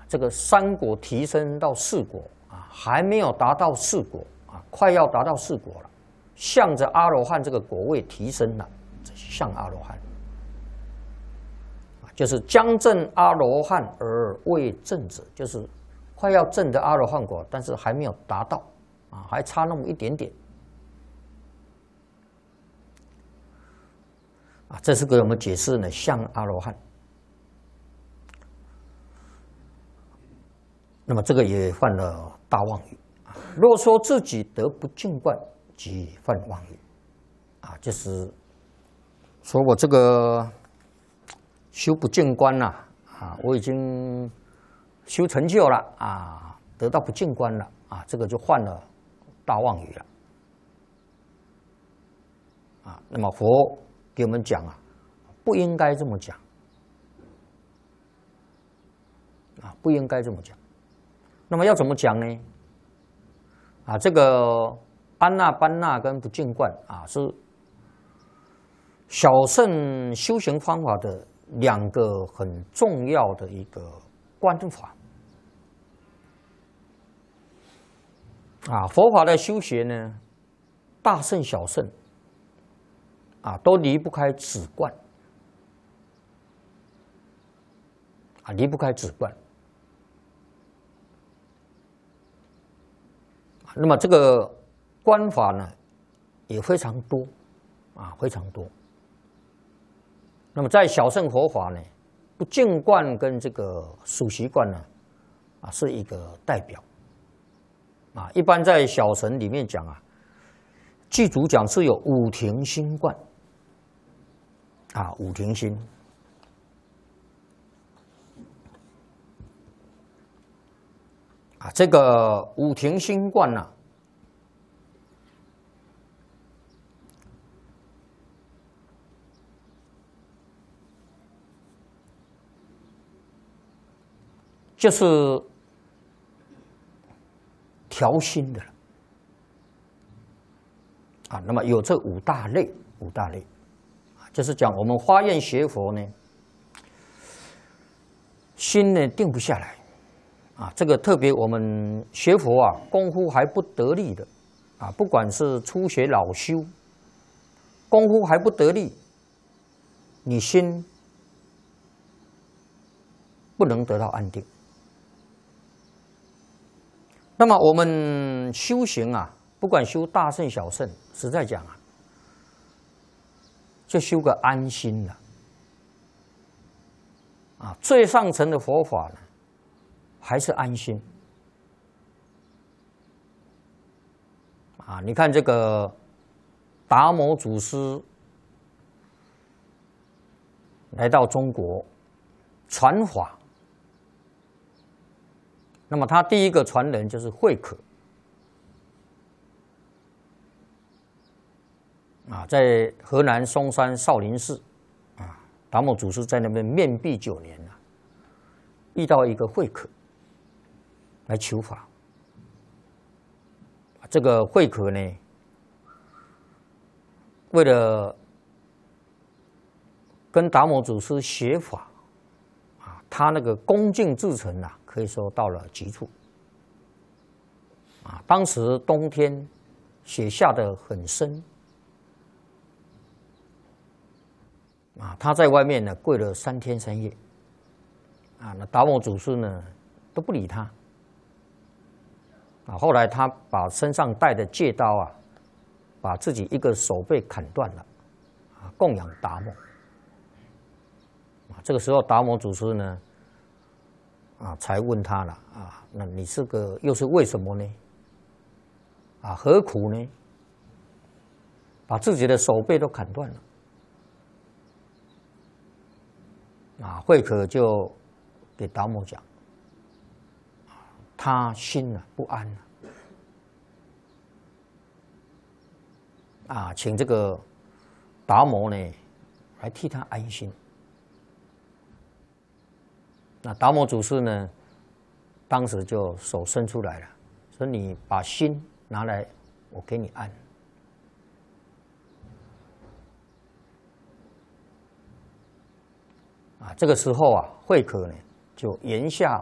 这个3果提升到4果啊，还没有达到4果啊，快要达到4果了，向着阿罗汉这个果位提升了，向阿罗汉，就是将证阿罗汉而未证者，就是快要证得阿罗汉果，但是还没有达到啊，还差那么一点点啊，这是给我们解释呢，向阿罗汉。那么这个也犯了大妄语啊！若说自己得不净观，即犯妄语啊！就是说我这个修不净观了啊，我已经修成就了啊，得到不净观了啊，这个就犯了大妄语了啊！那么佛给我们讲啊，不应该这么讲啊，不应该这么讲。那么要怎么讲呢？啊，这个安那般那跟不净观啊，是小乘修行方法的2个很重要的一个观法啊。佛法的修学呢，大乘小乘啊，都离不开止观啊，离不开止观。那么这个观法呢，也非常多啊，非常多。那么在小乘佛法呢，不净观跟这个属习观呢，啊是一个代表啊。一般在小乘里面讲啊，具足讲是有5停心观啊，5停心。啊，这个5停心观呢，就是调心的了啊。那么有这5大类啊，就是讲我们发愿学佛呢，心呢定不下来。啊，这个特别我们学佛啊，功夫还不得力的啊，不管是初学老修，功夫还不得力，你心不能得到安定。那么我们修行啊，不管修大乘小乘，实在讲啊，就修个安心了啊。最上层的佛法呢，还是安心啊！你看这个达摩祖师来到中国传法，那么他第一个传人就是慧可啊，在河南嵩山少林寺啊，达摩祖师在那边面壁9年了，遇到一个慧可来求法。这个慧可呢，为了跟达摩祖师学法啊，他那个恭敬至诚啊，可以说到了极处啊。当时冬天雪下得很深啊，他在外面呢跪了3天3夜啊，那达摩祖师呢都不理他啊。后来他把身上带的戒刀啊，把自己一个手背砍断了啊，供养达摩啊。这个时候达摩祖师呢啊，才问他了啊，那你这个又是为什么呢？啊，何苦呢？把自己的手背都砍断了啊。慧可就给达摩讲，他心不安啊，请这个达摩呢来替他安心。那达摩祖师呢，当时就手伸出来了，说：“你把心拿来，我给你安。”啊，这个时候啊，慧可呢就言下